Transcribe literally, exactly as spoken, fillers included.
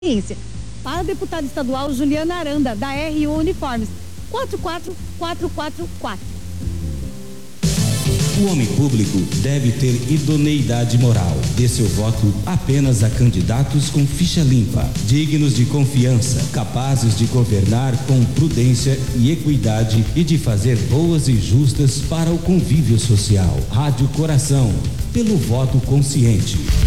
Para deputado estadual Juliana Aranda, da R U Uniformes, quatro quatro quatro quatro quatro. O homem público deve ter idoneidade moral. Dê seu voto apenas a candidatos com ficha limpa, dignos de confiança, capazes de governar com prudência e equidade e de fazer boas e justas para o convívio social. Rádio Coração, pelo voto consciente.